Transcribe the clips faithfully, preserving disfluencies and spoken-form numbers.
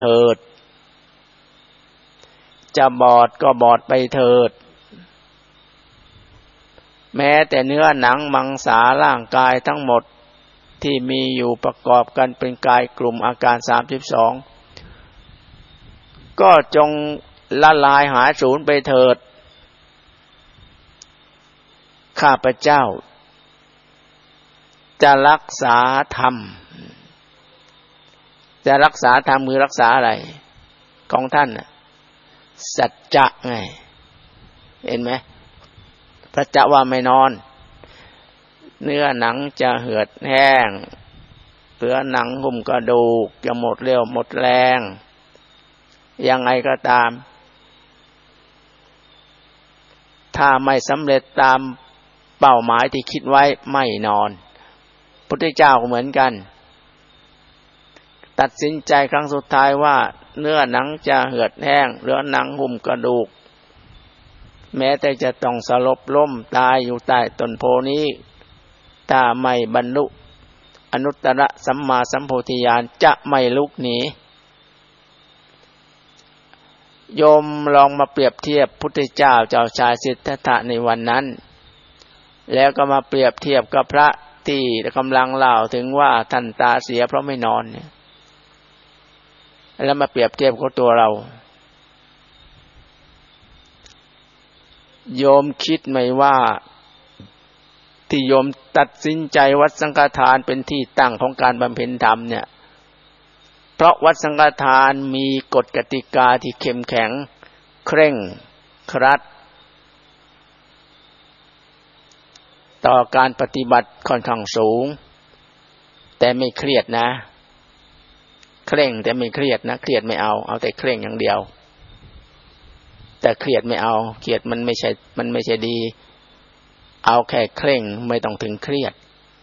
เถิดจะบอดก็บอดไปเถิดแม้แต่เนื้อหนังมังสาร่างกายทั้งหมดที่มีอยู่ประกอบกันเป็นกายกลุ่มอาการสามสิบสองก็จงละลายหายสูญไปเถิดข้าพเจ้าจะรักษาธรรมจะรักษาธรรมคือรักษาอะไรของท่านน่ะสัจจะไงเห็นไหมพระเจ้าว่าไม่นอนเนื้อหนังจะเหือดแห้งเหลือหนังหุ้มกระดูกจะหมดเรี่ยวหมดแรงยังไงก็ตามถ้าไม่สำเร็จตามเป้าหมายที่คิดไว้ไม่นอนพุทธเจ้าก็เหมือนกันตัดสินใจครั้งสุดท้ายว่าเนื้อหนังจะเหือดแห้งเหลือหนังหุ้มกระดูกแม้แต่จะต้องสลบล้มตายอยู่ใต้ต้นโพนี้ถ้าไม่บรรลุอนุตตรสัมมาสัมโพธิญาณจะไม่ลุกหนีโยมลองมาเปรียบเทียบพุทธเจ้าเจ้าชายสิทธัตถะในวันนั้นแล้วก็มาเปรียบเทียบกับพระที่กำลังเล่าถึงว่าท่านตาเสียเพราะไม่นอนเนี่ยแล้วมาเปรียบเทียบกับตัวเราโยมคิดไหมว่าที่โยมตัดสินใจวัดสังฆทานเป็นที่ตั้งของการบำเพ็ญธรรมเนี่ยเพราะวัดสังฆทานมีกฎกติกาที่เข้มแข็งเคร่งครัดต่อการปฏิบัติค่อนข้างสูงแต่ไม่เครียดนะเคร่งแต่ไม่เครียดนะเครียดไม่เอาเอาแต่เคร่งอย่างเดียวแต่เครียดไม่เอาเครียดมันไม่ใช่มันไม่ใช่ดีเอาแค่เคร่งไม่ต้องถึงเครียด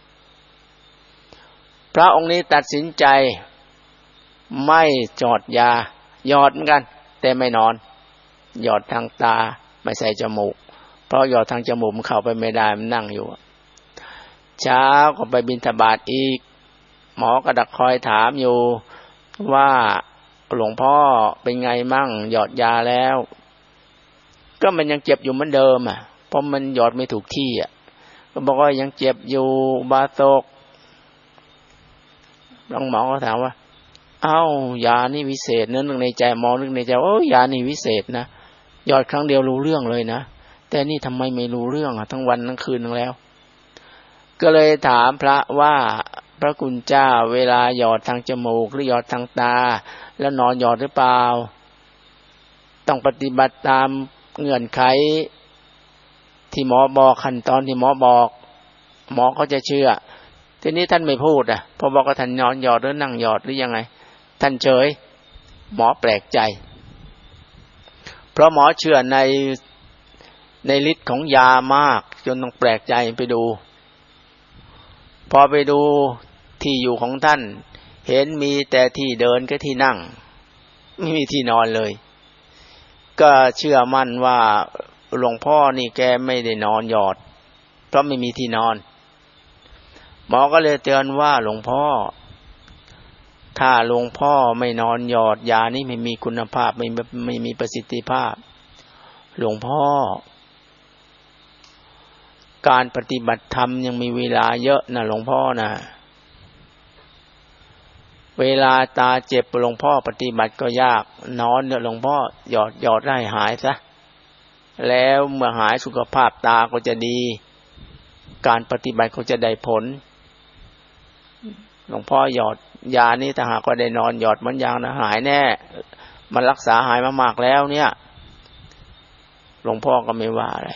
พระองค์นี้ตัดสินใจไม่จอดยาหยอดเหมือนกันแต่ไม่นอนหยอดทางตาไม่ใส่จมูกเพราะหยอดทางจมูกมันเข้าไปไม่ได้มันนั่งอยู่เช้าก็ไปบิณฑบาตอีกหมอก็ดักคอยถามอยู่ว่าหลวงพ่อเป็นไงมั่งหยอดยาแล้วก็มันยังเจ็บอยู่เหมือนเดิมอ่ะเพราะมันหยอดไม่ถูกที่อ่ะก็บอกว่ายังเจ็บอยู่บาตกหลวงหมอก็ถามว่าเอ้ายานี่วิเศษนะนึกในใจมองนึกในใจโอ้ยานี่วิเศษนะหยอดครั้งเดียวรู้เรื่องเลยนะแต่นี่ทำไมไม่รู้เรื่องอ่ะทั้งวันทั้งคืนทั้งแล้วก็เลยถามพระว่าพระคุณเจ้าเวลาหยอดทางจมูกหรือหยอดทางตาแล้วนอนหยอดหรือเปล่าต้องปฏิบัติตามเงื่อนไขที่หมอบอกขั้นตอนที่หมอบอกหมอเขาจะเชื่อทีนี้ท่านไม่พูดอ่ะพอบอกว่าท่านนอนหยอดหรือนั่งหยอดหรือยังไงท่านเฉยหมอแปลกใจเพราะหมอเชื่อในในฤทธิ์ของยามากจนต้องแปลกใจไปดูพอไปดูที่อยู่ของท่านเห็นมีแต่ที่เดินกับที่นั่งไม่มีที่นอนเลยก็เชื่อมั่นว่าหลวงพ่อนี่แกไม่ได้นอนหยอดเพราะไม่มีที่นอนหมอก็เลยเตือนว่าหลวงพ่อถ้าหลวงพ่อไม่นอนหยอดยานี่ไม่มีคุณภาพไม่ไม่มีประสิทธิภาพหลวงพ่อการปฏิบัติธรรมยังมีเวลาเยอะนะหลวงพ่อนะเวลาตาเจ็บหลวงพ่อปฏิบัติก็ยากนอนเนี่ยหลวงพ่อหยอดหยอดได้หายซะแล้วเมื่อหายสุขภาพตาก็จะดีการปฏิบัติก็จะได้ผลหลวงพ่อหยอดยานี่ถ้าหากว่าได้นอนหยอดมันยางนะหายแน่มันรักษาหายมามากแล้วเนี่ยหลวงพ่อก็ไม่ว่าอะไร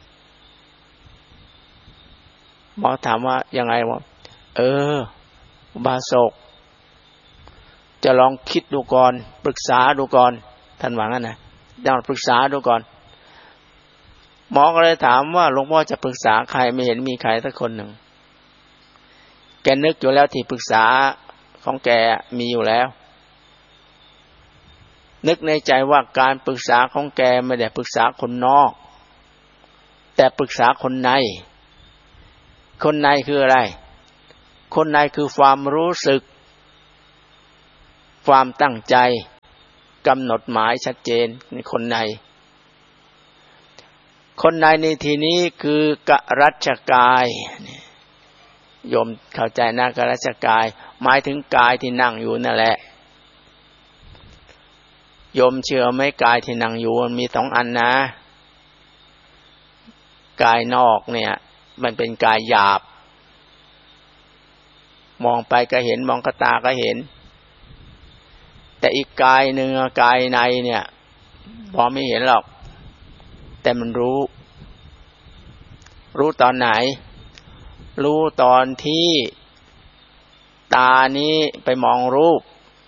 หมอถามว่ายังไงวะเออบาศกจะลองคิดดูก่อนปรึกษาดูก่อนท่านว่างั้นนะลองปรึกษาดูก่อนหมอก็เลยถามว่าหลวงพ่อจะปรึกษาใครไม่เห็นมีใครสักคนหนึ่งแกนึกอยู่แล้วที่ปรึกษาของแกมีอยู่แล้วนึกในใจว่าการปรึกษาของแกไม่ได้ปรึกษาคนนอกแต่ปรึกษาคนในคนในคืออะไรคนในคือความรู้สึกความตั้งใจกำหนดหมายชัดเจนในคนในคนในในที่นี้คือกรัชกายโยมเข้าใจนะกรัชกายหมายถึงกายที่นั่งอยู่นั่นแหละโยมเชื่อไหมกายที่นั่งอยู่มันมีสองอันนะกายนอกเนี่ยมันเป็นกายหยาบมองไปก็เห็นมองกระตาก็เห็นแต่อีกกายหนึ่งกายในเนี่ยพอไม่เห็นหรอกแต่มันรู้รู้ตอนไหนรู้ตอนที่ตานี้ไปมองรูป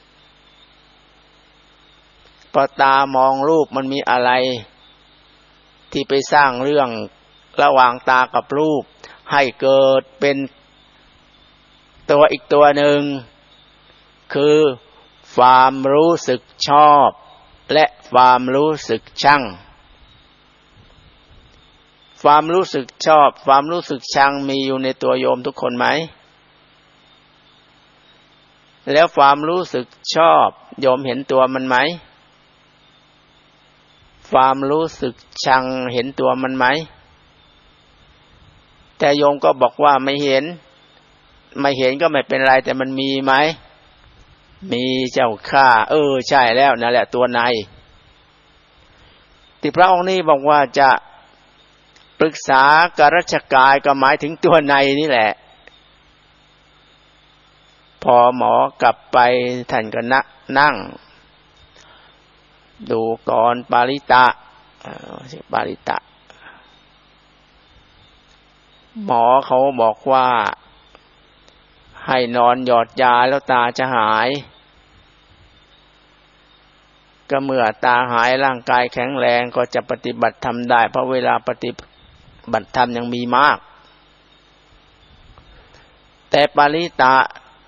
พอตามองรูปมันมีอะไรที่ไปสร้างเรื่องระหว่างตากับรูปให้เกิดเป็นตัวอีกตัวหนึ่งคือความรู้สึกชอบและความรู้สึกชังความรู้สึกชอบความรู้สึกชังมีอยู่ในตัวโยมทุกคนไหมแล้วความรู้สึกชอบโยมเห็นตัวมันไหมความรู้สึกชังเห็นตัวมันไหมแต่โยมก็บอกว่าไม่เห็นไม่เห็นก็ไม่เป็นไรแต่มันมีไหมมีเจ้าข้าเออใช่แล้วนั่นแหละตัวในที่พระองค์นี้บอกว่าจะปรึกษากรัชกายก็หมายถึงตัวในนี่แหละพอหมอกลับไปท่านก็นั่งดูก่อนปาริตะปาริตะหมอเขาบอกว่าให้นอนหยอดยาแล้วตาจะหายก็เมื่อตาหายร่างกายแข็งแรงก็จะปฏิบัติธรรมได้เพราะเวลาปฏิบัติธรรมยังมีมากแต่ปาริตะ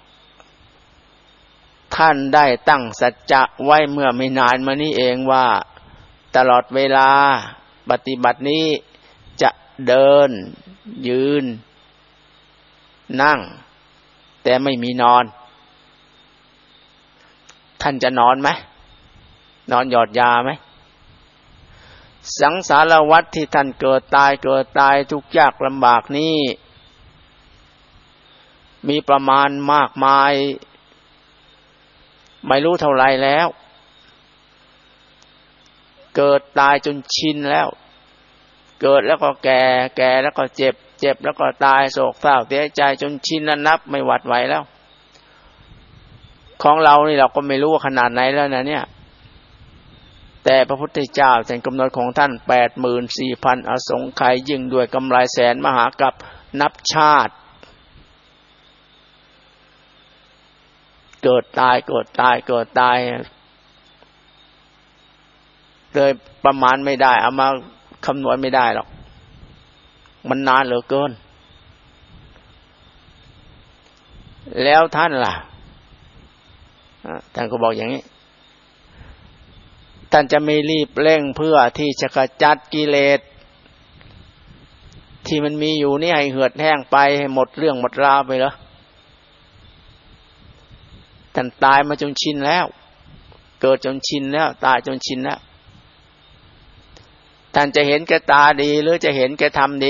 ท่านได้ตั้งสัจจะไว้เมื่อไม่นานมานี้เองว่าตลอดเวลาปฏิบัตินี้จะเดินยืนนั่งแต่ไม่มีนอนท่านจะนอนไหมนอนหยอดยาไหมสังสารวัฏที่ท่านเกิดตายเกิดตายทุกข์ยากลำบากนี้มีประมาณมากมายไม่รู้เท่าไรแล้วเกิดตายจนชินแล้วเกิดแล้วก็แก่แก่แล้วก็เจ็บเจ็บแล้วก็ตายโศกเศร้าเสียใจจนชินแล้วนับไม่หวัดไหวแล้วของเรานี่เราก็ไม่รู้ว่าขนาดไหนแล้วนะเนี่ยแต่พระพุทธเจ้าท่านกำหนดของท่าน แปดหมื่นสี่พัน อสงไขยยิ่งด้วยกำไรแสนมหากัปนับชาติเกิดตายเกิดตายเกิดตายเลยประมาณไม่ได้เอามาคำนวณไม่ได้หรอกมันนานเหลือเกินแล้วท่านล่ะท่านก็บอกอย่างนี้ท่านจะไม่รีบเร่งเพื่อที่จะขจัดกิเลสที่มันมีอยู่นี่ให้เหือดแห้งไปให้หมดเรื่องหมดราวไปเหรอท่านตายมาจนชินแล้วเกิดจนชินแล้วตายจนชินแล้วท่านจะเห็นแก่ตาดีหรือจะเห็นแก่ธรรมดี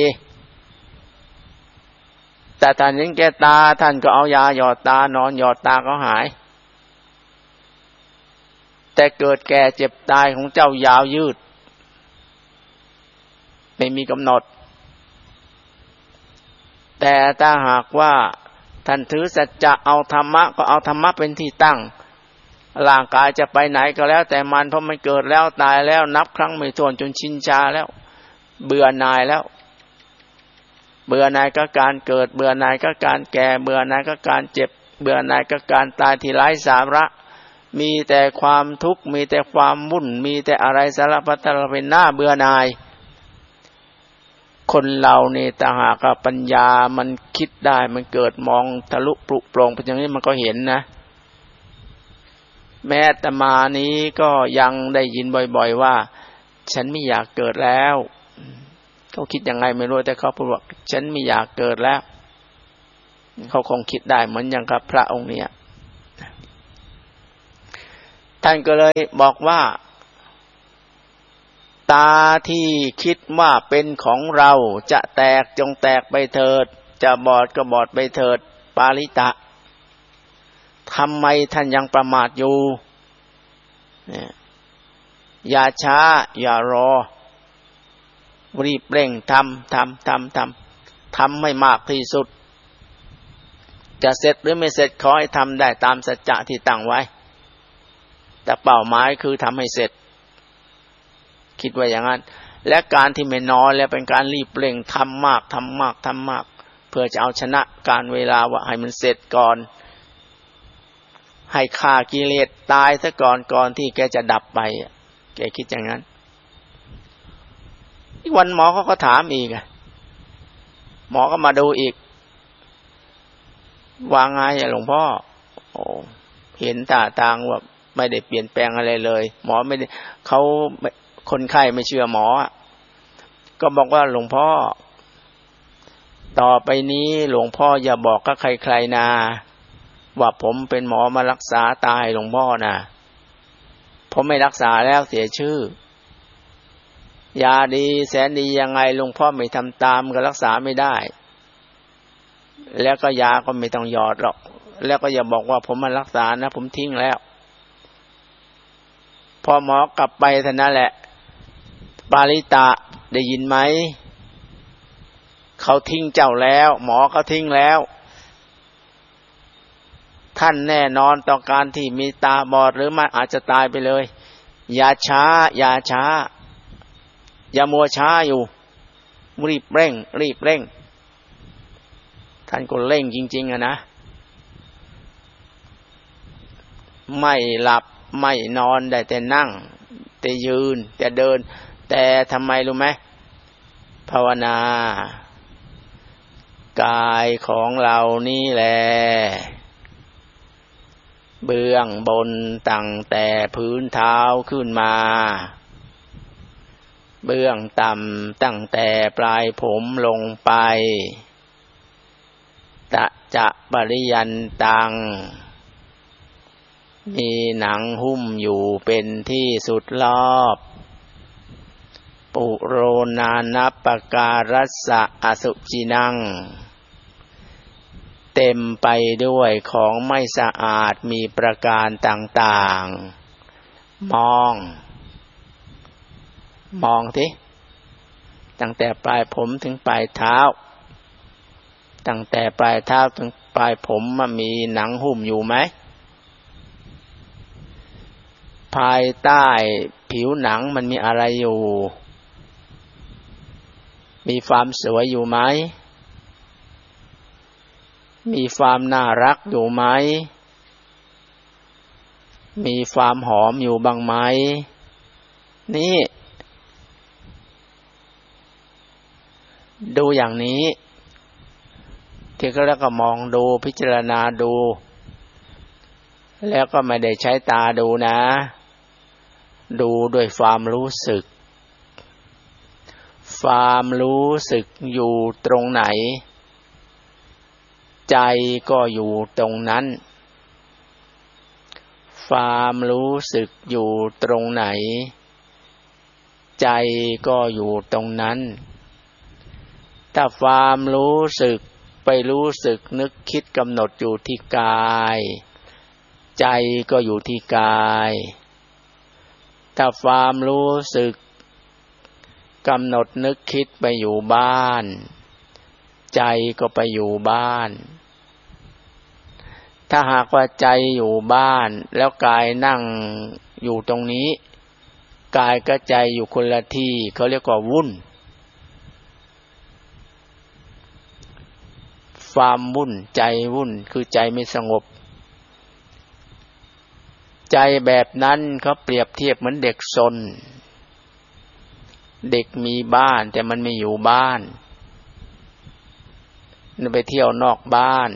แต่ท่านเห็นแก่ตาท่านก็เอายาหยอดตานอนหยอดตาก็หายแต่เกิดแก่เจ็บตายของเจ้ายาวยืดไม่มีกำหนดแต่ถ้าหากว่าท่านถือสัจจะเอาธรรมะก็เอาธรรมะเป็นที่ตั้งร่างกายจะไปไหนก็แล้วแต่มันเพราะมันเกิดแล้วตายแล้วนับครั้งไม่ถ้วนจนชินชาแล้วเบื่อหน่ายแล้วเบื่อหน่ายก็การเกิดเบื่อหน่ายก็การแก่เบื่อหน่ายก็การเจ็บเบื่อหน่ายก็การตายที่ไร้สาระมีแต่ความทุกข์มีแต่ความวุ่นมีแต่อะไรสารพัดเป็นหน้าเบื่อหน่ายคนเรานี่แต่หากปัญญามันคิดได้มันเกิดมองทะลุปลุกโปร่งเป็นอย่างนี้มันก็เห็นนะแม้แต่มานี้ก็ยังได้ยินบ่อยๆว่าฉันไม่อยากเกิดแล้วเขาคิดยังไงไม่รู้แต่เขาพูดว่าฉันไม่อยากเกิดแล้วเขาคงคิดได้เหมือนอย่างกับพระองค์เนี้ยทท่านก็เลยบอกว่าตาที่คิดว่าเป็นของเราจะแตกจงแตกไปเถิดจะบอดก็บอดไปเถิดปาริตะทำไมท่านยังประมาทอยู่อย่าช้าอย่ารอรีบเร่งทำทำทำทำทำให้มากที่สุดจะเสร็จหรือไม่เสร็จขอให้ทำได้ตามสัจจะที่ตั้งไว้แต่เป้าหมายคือทำให้เสร็จคิดว่าอย่างนั้นและการที่ไม่นอนแล้วเป็นการรีบเร่งทำมากทำมากทำมากเพื่อจะเอาชนะการเวลาว่าให้มันเสร็จก่อนให้ฆ่ากิเลสตายซะก่อนก่อนที่แกจะดับไปแกคิดอย่างนั้นอีกวันหมอเขาก็ถามอีกหมอก็มาดูอีกว่าไงหลวงพ่อโอ้เห็นท่าทางว่าไม่ได้เปลี่ยนแปลงอะไรเลยหมอไม่ได้เขาคนไข้ไม่เชื่อหมอก็บอกว่าหลวงพ่อต่อไปนี้หลวงพ่ออย่าบอกกับใครๆนะว่าผมเป็นหมอมารักษาตายหลวงพ่อนะผมไม่รักษาแล้วเสียชื่อยาดีแสนดียังไงหลวงพ่อไม่ทำตามก็รักษาไม่ได้แล้วก็ยาก็ไม่ต้องหยอดหรอกแล้วก็อย่าบอกว่าผมมารักษานะผมทิ้งแล้วพอหมอกลับไปเท่านั้นแหละปาริตะได้ยินไหมเขาทิ้งเจ้าแล้วหมอเขาทิ้งแล้วท่านแน่นอนต่อการที่มีตาบอดหรือมันอาจจะตายไปเลยอย่าช้าอย่าช้าอย่ามัวช้าอยู่รีบเร่งรีบเร่งท่านก็เร่งจริงๆอะนะไม่หลับไม่นอนได้แต่นั่งแต่ยืนแต่เดินแต่ทำไมรู้ไหมภาวนากายของเรานี่แหละเบื้องบนตั้งแต่พื้นเท้าขึ้นมาเบื้องต่ำตั้งแต่ปลายผมลงไปตะจะปริยันตังมีหนังหุ้มอยู่เป็นที่สุดรอบปุโรนานัปปการัสสะอสุจินังเต็มไปด้วยของไม่สะอาดมีประการต่างๆมองมองสิตั้งแต่ปลายผมถึงปลายเท้าตั้งแต่ปลายเท้าถึงปลายผมมันมีหนังหุ้มอยู่ไหมภายใต้ผิวหนังมันมีอะไรอยู่มีความสวยอยู่ไหมมีความน่ารักอยู่ไหมมีความหอมอยู่บ้างไหมนี่ดูอย่างนี้ที่เขาแล้วก็มองดูพิจารณาดูแล้วก็ไม่ได้ใช้ตาดูนะดูด้วยความรู้สึกความรู้สึกอยู่ตรงไหนใจก็อยู่ตรงนั้นความรู้สึกอยู่ตรงไหนใจก็อยู่ตรงนั้นถ้าความรู้สึกไปรู้สึกนึกคิดกำหนดอยู่ที่กายใจก็อยู่ที่กายถ้าความรู้สึกกำหนดนึกคิดไปอยู่บ้านใจก็ไปอยู่บ้านถ้าหากว่าใจอยู่บ้านแล้วกายนั่งอยู่ตรงนี้กายกับใจอยู่คนละที่เขาเรียกว่าวุ่นความวุ่นใจวุ่นคือใจไม่สงบใจแบบนั้นเขาเปรียบเทียบเหมือนเด็กซนเด็กมีบ้านแต่มันไม่อยู่บ้านมันไปเที่ยวนอกบ้าน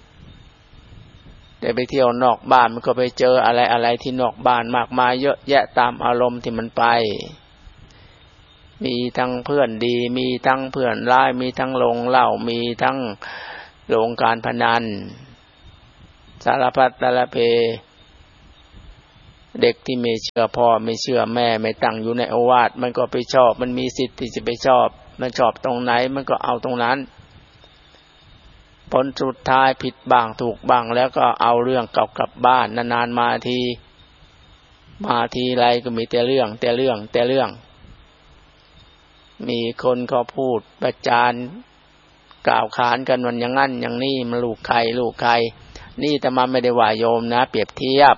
แต่ไปเที่ยวนอกบ้านมันก็ไปเจออะไรอะไรที่นอกบ้านมากมายเยอะแยะตามอารมณ์ที่มันไปมีทั้งเพื่อนดีมีทั้งเพื่อนร้ายมีทั้งโรงเหล้ามีทั้งโรงการพนันสารพัดสารเพเด็กที่ไม่เชื่อพ่อไม่เชื่อแม่ไม่ตั้งอยู่ในโอวาทมันก็ไปชอบมันมีสิทธิ์ที่จะไปชอบมันชอบตรงไหนมันก็เอาตรงนั้นผลสุดท้ายผิดบ้างถูกบ้างแล้วก็เอาเรื่องเก่ากลับบ้านนานๆมาทีมาทีไรก็มีแต่เรื่องแต่เรื่องแต่เรื่องมีคนเขาพูดประจานกล่าวขานกันวันอย่างนั้นอย่างนี้มันลูกใครลูกใครนี่แต่มาไม่ได้ว่าโยมนะเปรียบเทียบ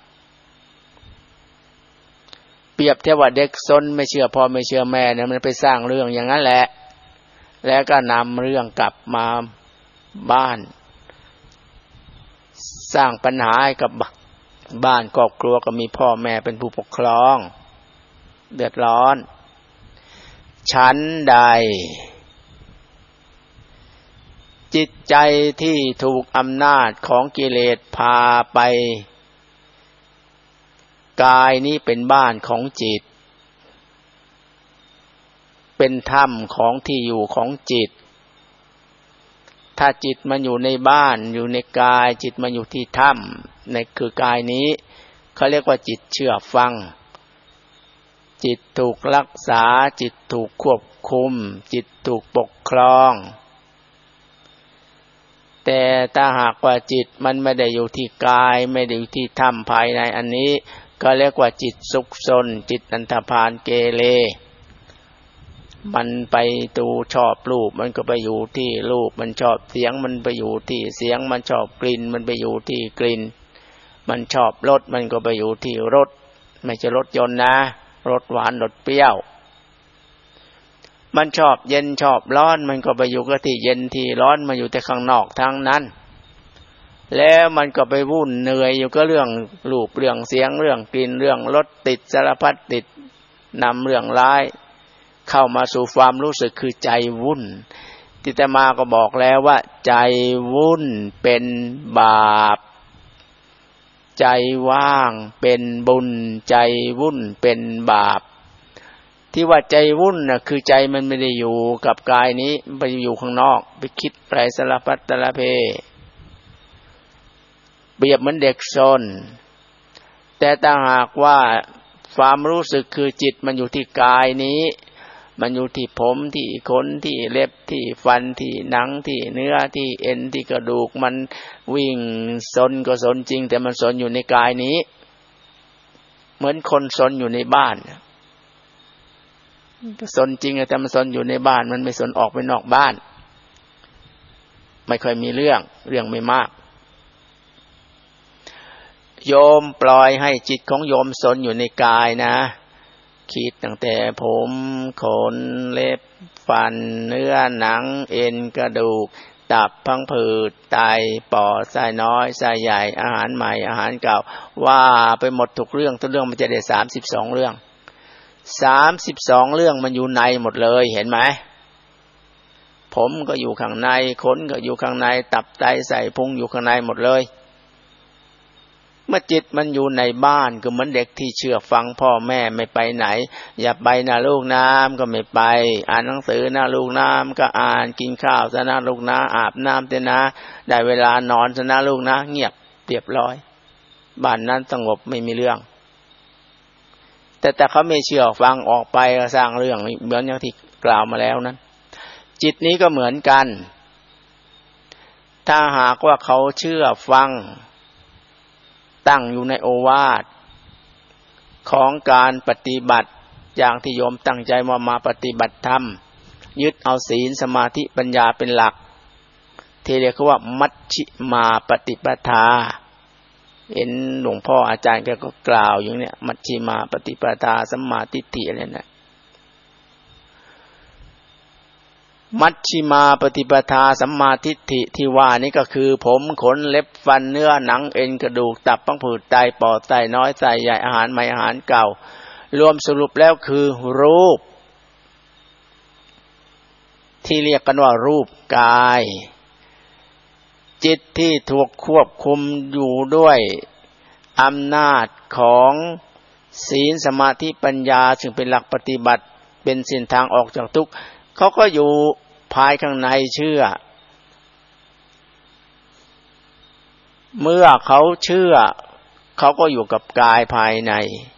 เปรียบเทียบว่าเด็กซนไม่เชื่อพ่อไม่เชื่อแม่เนี่ยมันไปสร้างเรื่องอย่างนั้นแหละแล้วก็นำเรื่องกลับมาบ้านสร้างปัญหาให้กับบ้านครอบครัวก็มีพ่อแม่เป็นผู้ปกครองเดือดร้อนฉันใดจิตใจที่ถูกอำนาจของกิเลสพาไปกายนี้เป็นบ้านของจิตเป็นถ้ำของที่อยู่ของจิตถ้าจิตมันอยู่ในบ้านอยู่ในกายจิตมันอยู่ที่ถ้ำในคือกายนี้เขาเรียกว่าจิตเชื่อฟังจิตถูกรักษาจิตถูกควบคุมจิตถูกปกครองแต่ถ้าหากว่าจิตมันไม่ได้อยู่ที่กายไม่ได้อยู่ที่ถ้ำภายในอันนี้ก็เรียกว่าจิตซุกซนจิตอันธพาลเกเรมันไปดูชอบรูปมันก็ไปอยู่ที่รูปมันชอบเสียงมันไปอยู่ที่เสียงมันชอบกลิ่นมันไปอยู่ที่กลิ่นมันชอบรสมันก็ไปอยู่ที่รสไม่ใช่รสยนต์นะรสหวานรสเปรี้ยวมันชอบเย็นชอบร้อนมันก็ไปอยู่กับที่เย็นที่ร้อนมาอยู่แต่ข้างนอกทั้งนั้นแล้วมันก็ไปวุ่นเหนื่อยอยู่กับเรื่องรูปเรื่องเสียงเรื่องกลิ่นเรื่องรสติดสารพัดติดนำเรื่องร้ายเข้ามาสู่ความรู้สึกคือใจวุ่นที่อาตมาก็บอกแล้วว่าใจวุ่นเป็นบาปใจว่างเป็นบุญใจวุ่นเป็นบาปที่ว่าใจวุ่นน่ะคือใจมันไม่ได้อยู่กับกายนี้ไปอยู่ข้างนอกไปคิดไรสารพัดสารเพเปรียบเหมือนเด็กซนแต่ถ้าหากว่าความรู้สึกคือจิตมันอยู่ที่กายนี้มันอยู่ที่ผมที่ขนที่เล็บที่ฟันที่หนังที่เนื้อที่เอ็นที่กระดูกมันวิ่งซนก็ซนจริงแต่มันซนอยู่ในกายนี้เหมือนคนซนอยู่ในบ้านซนจริงแต่มันซนอยู่ในบ้านมันไม่ซนออกไปนอกบ้านไม่ค่อยมีเรื่องเรื่องไม่มากโยมปล่อยให้จิตของโยมซนอยู่ในกายนะคิดตั้งแต่ผมขนเล็บฟันเนื้อหนังเอ็นกระดูกตับพังผืดไตปอดไส้น้อยไส้ใหญ่อาหารใหม่อาหารเก่าว่าไปหมดทุกเรื่องทุกเรื่องมันจะได้สามสิบสองเรื่องสามสิบสองเรื่องมันอยู่ในหมดเลยเห็นไหมผมก็อยู่ข้างในขนก็อยู่ข้างในตับไตไส้พุงอยู่ข้างในหมดเลยเมื่อจิตมันอยู่ในบ้านก็เหมือนเด็กที่เชื่อฟังพ่อแม่ไม่ไปไหนอย่าไปนะลูกน้ำก็ไม่ไปอ่านหนังสือนะลูกน้ำก็อ่านกินข้าวซะนะลูกนะอาบน้ำเถอะนะได้เวลานอนซะนะลูกนะเงียบเรียบร้อยบ้านนั้นสงบไม่มีเรื่องแต่แต่เขาไม่เชื่อฟังออกไปก็สร้างเรื่องเหมือนอย่างที่กล่าวมาแล้วนั้นจิตนี้ก็เหมือนกันถ้าหากว่าเขาเชื่อฟังตั้งอยู่ในโอวาทของการปฏิบัติอย่างที่โยมตั้งใจมามาปฏิบัติธรรมยึดเอาศีลสมาธิปัญญาเป็นหลักที่เรียกว่ามัชฌิมาปฏิปทาเห็นหลวงพ่ออาจารย์แกก็กล่าวอย่างเนี้ยมัชฌิมาปฏิปทาสัมมาทิฏฐิอะไรนะมัชฌิมาปฏิปทาสัมมาทิฏฐิที่ว่านี้ก็คือผมขนเล็บฟันเนื้อหนังเอ็นกระดูกตับพังผืดไตปอดไส้น้อยไส้ใหญ่อาหารใหม่อาหารเก่ารวมสรุปแล้วคือรูปที่เรียกกันว่ารูปกายจิตที่ถูกควบคุมอยู่ด้วยอำนาจของศีลสมาธิปัญญาซึ่งเป็นหลักปฏิบัติเป็นเส้นทางออกจากทุกข์เขาก็อยู่ภายข้างในเชื่อเมื่อเขาเชื่อเขาก็อยู่กับกายภายใน